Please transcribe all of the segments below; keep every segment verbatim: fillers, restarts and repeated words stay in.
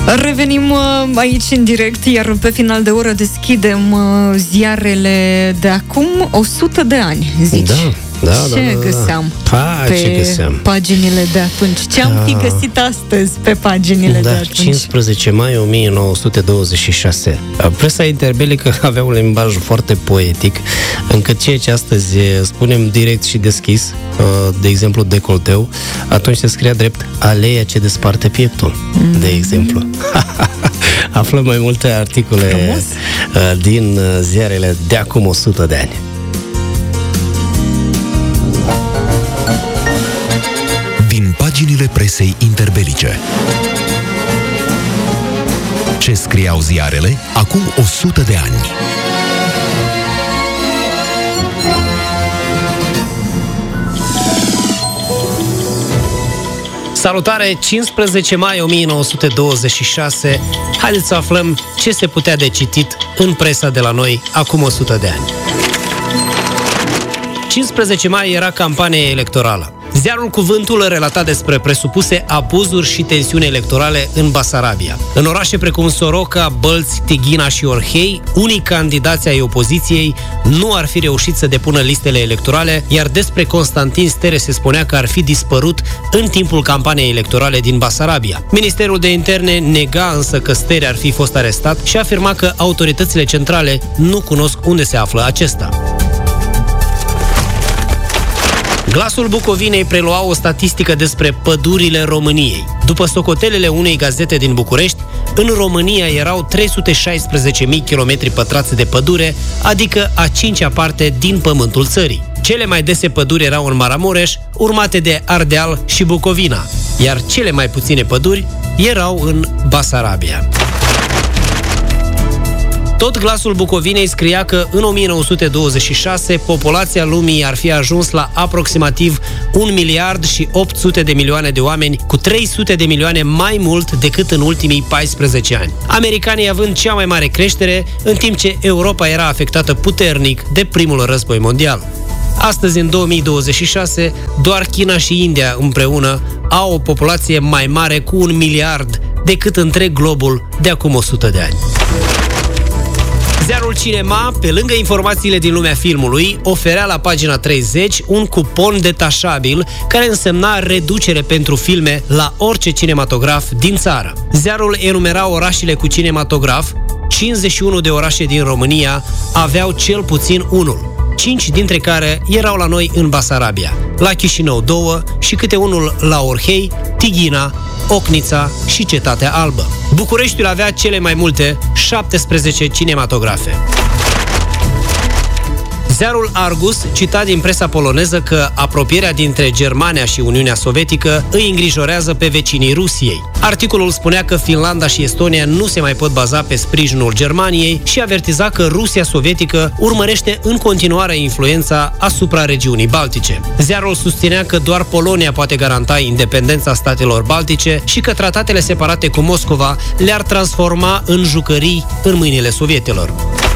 Revenim aici în direct, iar pe final de oră deschidem ziarele de acum o sută de ani, zici? Da. Da, ce da, da, găseam da. pe ce găseam? paginile de atunci? Ce am fi găsit astăzi pe paginile da, de atunci? cincisprezece mai o mie nouă sute douăzeci și șase. Presa interbelică avea un limbaj foarte poetic, încât ceea ce astăzi spunem direct și deschis, de exemplu decolteu, atunci se scria drept aleea ce desparte pieptul, mm. de exemplu. Aflăm mai multe articole Frumos. din ziarele de acum o sută de ani. Paginile presei interbelice. Ce scriau ziarele acum o sută de ani? Salutare, cincisprezece mai o mie nouă sute douăzeci și șase. Haideți să aflăm ce se putea de citit în presa de la noi acum o sută de ani. cincisprezece mai era campanie electorală. Ziarul Cuvântul relata despre presupuse abuzuri și tensiuni electorale în Basarabia. În orașe precum Soroca, Bălți, Tighina și Orhei, unii candidați ai opoziției nu ar fi reușit să depună listele electorale, iar despre Constantin Stere se spunea că ar fi dispărut în timpul campaniei electorale din Basarabia. Ministerul de Interne nega însă că Stere ar fi fost arestat și afirma că autoritățile centrale nu cunosc unde se află acesta. Glasul Bucovinei prelua o statistică despre pădurile României. După socotelele unei gazete din București, în România erau trei sute șaisprezece mii de kilometri pătrați de pădure, adică a cincea parte din pământul țării. Cele mai dese păduri erau în Maramureș, urmate de Ardeal și Bucovina, iar cele mai puține păduri erau în Basarabia. Tot Glasul Bucovinei scria că în o mie nouă sute douăzeci și șase populația lumii ar fi ajuns la aproximativ un miliard și opt sute de milioane de oameni, cu trei sute de milioane mai mult decât în ultimii paisprezece ani. Americanii având cea mai mare creștere, în timp ce Europa era afectată puternic de primul război mondial. Astăzi, în două mii douăzeci și șase, doar China și India împreună au o populație mai mare cu un miliard decât întreg globul de acum o sută de ani. Ziarul Cinema, pe lângă informațiile din lumea filmului, oferea la pagina treizeci un cupon detașabil care însemna reducere pentru filme la orice cinematograf din țară. Ziarul enumera orașele cu cinematograf, cincizeci și unu de orașe din România aveau cel puțin unul, cinci dintre care erau la noi în Basarabia, la Chișinău două și câte unul la Orhei, Tighina, Ocnița și Cetatea Albă. Bucureștiul avea cele mai multe, șaptesprezece cinematografe. Ziarul Argus cita din presa poloneză că apropierea dintre Germania și Uniunea Sovietică îi îngrijorează pe vecinii Rusiei. Articolul spunea că Finlanda și Estonia nu se mai pot baza pe sprijinul Germaniei și avertiza că Rusia sovietică urmărește în continuare influența asupra regiunii Baltice. Ziarul susținea că doar Polonia poate garanta independența statelor baltice și că tratatele separate cu Moscova le-ar transforma în jucării în mâinile sovietelor.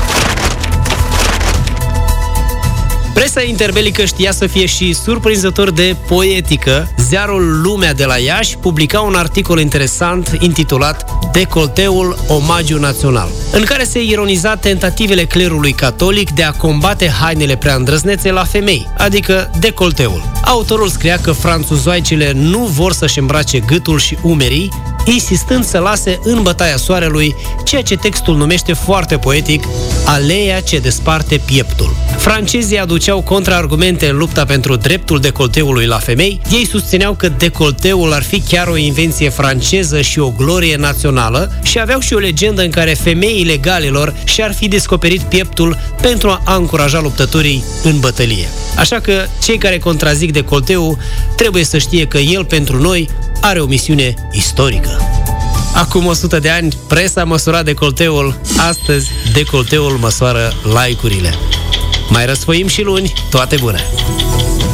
Presa interbelică știa să fie și surprinzător de poetică. Ziarul Lumea de la Iași publica un articol interesant intitulat Decolteul, omagiu național, în care se ironiza tentativele clerului catolic de a combate hainele prea îndrăznețe la femei, adică decolteul. Autorul scria că franțuzoaicele nu vor să-și îmbrace gâtul și umerii, insistând să lase în bătaia soarelui ceea ce textul numește foarte poetic aleea ce desparte pieptul. Francezii aduceau contraargumente în lupta pentru dreptul decolteului la femei. Ei susțineau că decolteul ar fi chiar o invenție franceză și o glorie națională și aveau și o legendă în care femeile galilor și-ar fi descoperit pieptul pentru a încuraja luptătorii în bătălie. Așa că cei care contrazic decolteul trebuie să știe că el pentru noi are o misiune istorică. Acum o sută de ani, presa măsura decolteul, astăzi decolteul măsoară like-urile. Mai răsfoim și luni, toate bune!